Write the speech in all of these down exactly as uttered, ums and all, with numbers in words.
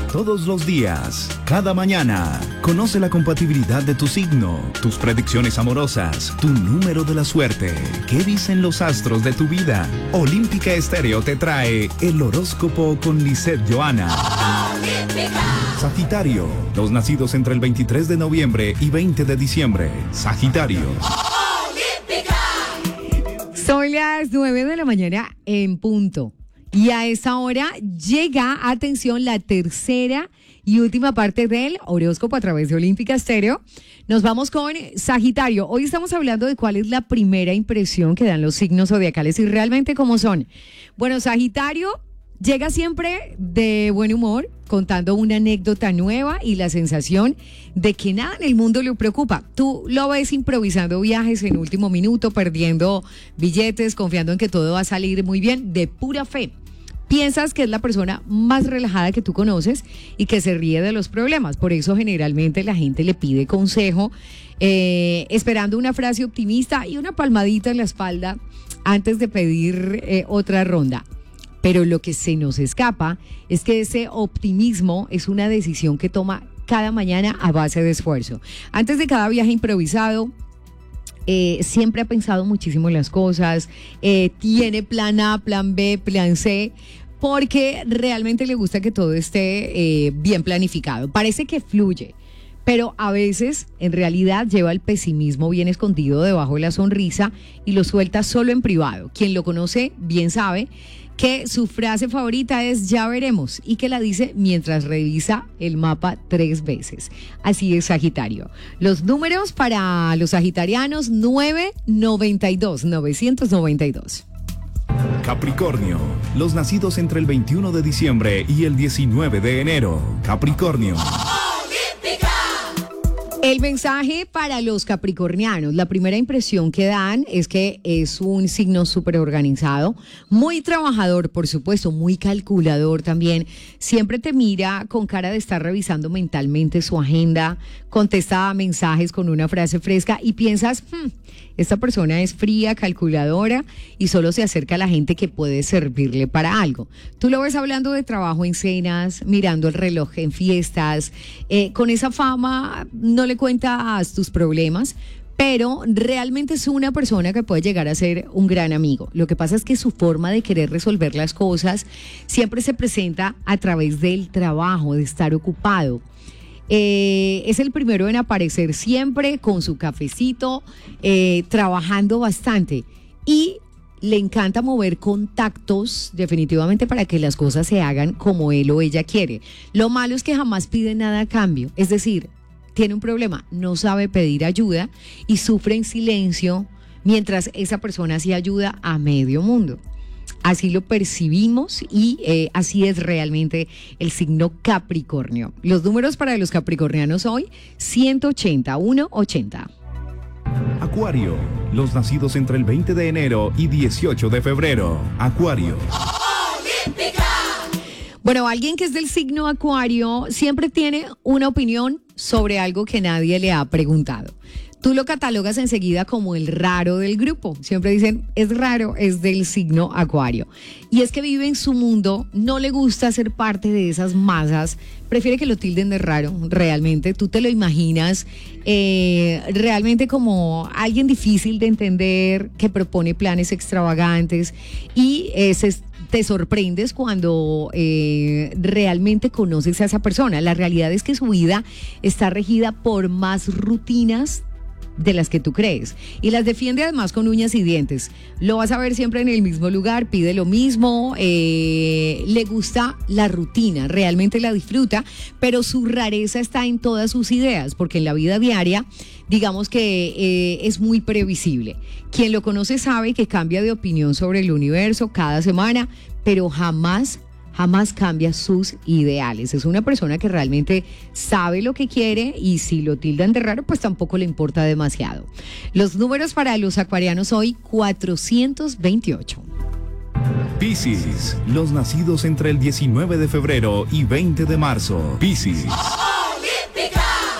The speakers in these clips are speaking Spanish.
Todos los días, cada mañana, conoce la compatibilidad de tu signo, tus predicciones amorosas, tu número de la suerte, qué dicen los astros de tu vida. Olímpica Estéreo te trae el horóscopo con Lisette Johanna. ¡Olímpica! Sagitario, los nacidos entre el veintitrés de noviembre y veinte de diciembre. Sagitario. ¡Olímpica! Son las nueve de la mañana en punto. Y a esa hora llega, atención, la tercera y última parte del horóscopo a través de Olímpica Estéreo. Nos vamos con Sagitario. Hoy estamos hablando de cuál es la primera impresión que dan los signos zodiacales y realmente cómo son. Bueno, Sagitario llega siempre de buen humor, contando una anécdota nueva y la sensación de que nada en el mundo le preocupa. Tú lo ves improvisando viajes en último minuto, perdiendo billetes, confiando en que todo va a salir muy bien, de pura fe. Piensas que es la persona más relajada que tú conoces y que se ríe de los problemas. Por eso generalmente la gente le pide consejo, eh, esperando una frase optimista y una palmadita en la espalda antes de pedir eh, otra ronda. Pero lo que se nos escapa es que ese optimismo es una decisión que toma cada mañana a base de esfuerzo. Antes de cada viaje improvisado, eh, siempre ha pensado muchísimo en las cosas, eh, tiene plan A, plan B, plan C, porque realmente le gusta que todo esté eh, bien planificado. Parece que fluye, pero a veces en realidad lleva el pesimismo bien escondido debajo de la sonrisa y lo suelta solo en privado. Quien lo conoce bien sabe que su frase favorita es "ya veremos" y que la dice mientras revisa el mapa tres veces. Así es, Sagitario. Los números para los sagitarianos: nueve noventa y dos, novecientos noventa y dos. Capricornio, los nacidos entre el veintiuno de diciembre y el diecinueve de enero. Capricornio. El mensaje para los capricornianos, la primera impresión que dan es que es un signo súper organizado, muy trabajador, por supuesto, muy calculador también. Siempre te mira con cara de estar revisando mentalmente su agenda, contesta mensajes con una frase fresca y piensas, hmm, esta persona es fría, calculadora y solo se acerca a la gente que puede servirle para algo. Tú lo ves hablando de trabajo en cenas, mirando el reloj en fiestas, eh, con esa fama no le cuentas tus problemas, pero realmente es una persona que puede llegar a ser un gran amigo. Lo que pasa es que su forma de querer resolver las cosas siempre se presenta a través del trabajo, de estar ocupado. Eh, es el primero en aparecer siempre con su cafecito, eh, trabajando bastante y le encanta mover contactos definitivamente para que las cosas se hagan como él o ella quiere. Lo malo es que jamás pide nada a cambio, es decir, tiene un problema, no sabe pedir ayuda y sufre en silencio mientras esa persona sí ayuda a medio mundo. Así lo percibimos y eh, así es realmente el signo Capricornio. Los números para los capricornianos hoy: ciento ochenta, ciento ochenta. Acuario, los nacidos entre el veinte de enero y dieciocho de febrero. Acuario. Bueno, alguien que es del signo Acuario siempre tiene una opinión sobre algo que nadie le ha preguntado. Tú lo catalogas enseguida como el raro del grupo. Siempre dicen, es raro, es del signo Acuario. Y es que vive en su mundo, no le gusta ser parte de esas masas, prefiere que lo tilden de raro, realmente. Tú te lo imaginas eh, realmente como alguien difícil de entender, que propone planes extravagantes y eh, se te sorprendes cuando eh, realmente conoces a esa persona. La realidad es que su vida está regida por más rutinas de las que tú crees y las defiende además con uñas y dientes. Lo vas a ver siempre en el mismo lugar, pide lo mismo, eh, le gusta la rutina, realmente la disfruta, pero su rareza está en todas sus ideas, porque en la vida diaria digamos que eh, es muy previsible. Quien lo conoce sabe que cambia de opinión sobre el universo cada semana, pero jamás jamás cambia sus ideales. Es una persona que realmente sabe lo que quiere y si lo tildan de raro, pues tampoco le importa demasiado. Los números para los acuarianos hoy: cuatrocientos veintiocho. Piscis, los nacidos entre el diecinueve de febrero y veinte de marzo. Piscis.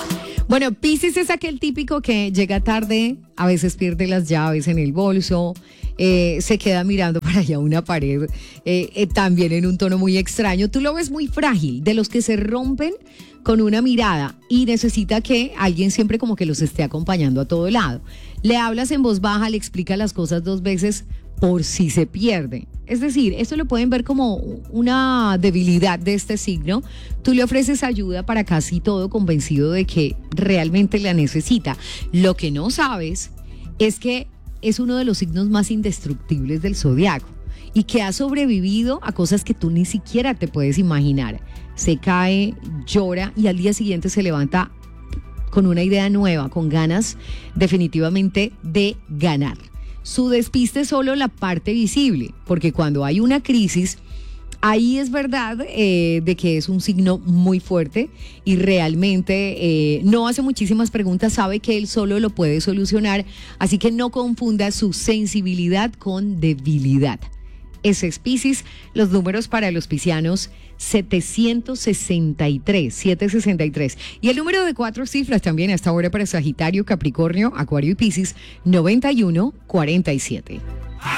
Bueno, Piscis es aquel típico que llega tarde, a veces pierde las llaves en el bolso, eh, se queda mirando para allá una pared, eh, eh, también en un tono muy extraño. Tú lo ves muy frágil, de los que se rompen con una mirada y necesita que alguien siempre como que los esté acompañando a todo lado. Le hablas en voz baja, le explicas las cosas dos veces por si se pierde. Es decir, esto lo pueden ver como una debilidad de este signo. Tú le ofreces ayuda para casi todo, convencido de que realmente la necesita. Lo que no sabes es que es uno de los signos más indestructibles del zodiaco y que ha sobrevivido a cosas que tú ni siquiera te puedes imaginar. Se cae, llora y al día siguiente se levanta con una idea nueva, con ganas definitivamente de ganar. Su despiste es solo la parte visible, porque cuando hay una crisis, ahí es verdad eh, de que es un signo muy fuerte y realmente eh, no hace muchísimas preguntas, sabe que él solo lo puede solucionar, así que no confunda su sensibilidad con debilidad. Ese es Piscis. Los números para los piscianos, setecientos sesenta y tres, setecientos sesenta y tres. Y el número de cuatro cifras también a esta hora para Sagitario, Capricornio, Acuario y Piscis, noventa y uno cuarenta y siete.